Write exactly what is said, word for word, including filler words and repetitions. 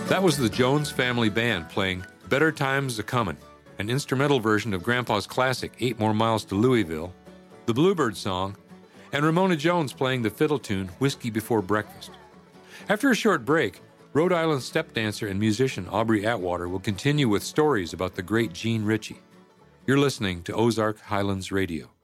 That was the Jones Family Band playing Better Times A-Comin', an instrumental version of Grandpa's classic Eight More Miles to Louisville, the Bluebird Song, and Ramona Jones playing the fiddle tune Whiskey Before Breakfast. After a short break, Rhode Island step dancer and musician Aubrey Atwater will continue with stories about the great Gene Ritchie. You're listening to Ozark Highlands Radio.